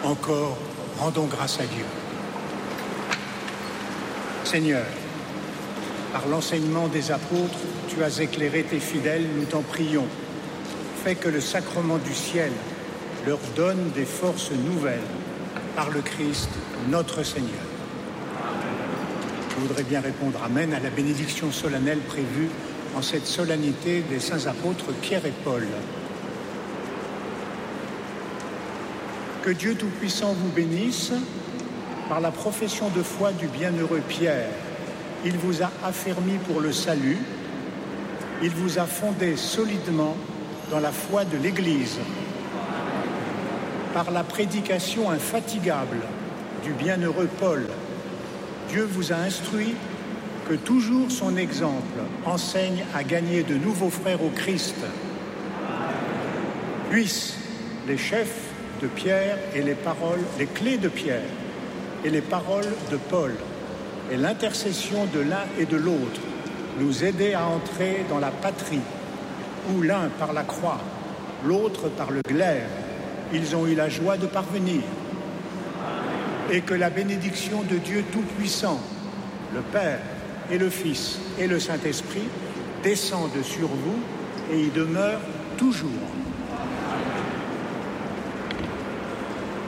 Encore, rendons grâce à Dieu. Seigneur, par l'enseignement des apôtres, tu as éclairé tes fidèles, nous t'en prions. Fais que le sacrement du ciel leur donne des forces nouvelles par le Christ, notre Seigneur. Je voudrais bien répondre Amen à la bénédiction solennelle prévue en cette solennité des saints apôtres Pierre et Paul. Que Dieu Tout-Puissant vous bénisse par la profession de foi du bienheureux Pierre. Il vous a affermi pour le salut, il vous a fondé solidement dans la foi de l'Église. Par la prédication infatigable du bienheureux Paul, Dieu vous a instruit que toujours son exemple enseigne à gagner de nouveaux frères au Christ. Puissent les chefs de Pierre et les clés de Pierre et les paroles de Paul et l'intercession de l'un et de l'autre nous aider à entrer dans la patrie où l'un par la croix, l'autre par le glaive, ils ont eu la joie de parvenir. Et que la bénédiction de Dieu Tout-Puissant, le Père et le Fils et le Saint-Esprit descendent sur vous et y demeurent toujours.